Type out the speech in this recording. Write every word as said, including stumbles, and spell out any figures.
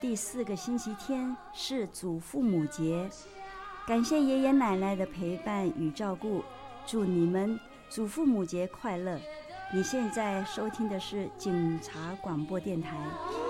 第四个星期天是祖父母节，感谢爷爷奶奶的陪伴与照顾，祝你们祖父母节快乐。你现在收听的是警察广播电台。